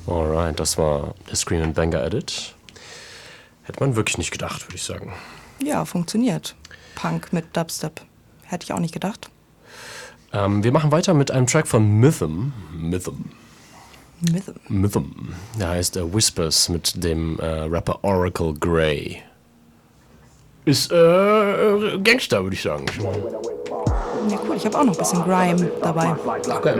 Alright, das war der Scream and Banger Edit. Hätte man wirklich nicht gedacht, würde ich sagen. Ja, funktioniert. Punk mit Dubstep. Hätte ich auch nicht gedacht. Wir machen weiter mit einem Track von Mythm. Der heißt Whispers mit dem Rapper Oracle Grey. Ist Gangster, würde ich sagen. Ja, cool, ich habe auch noch ein bisschen Grime dabei. Okay.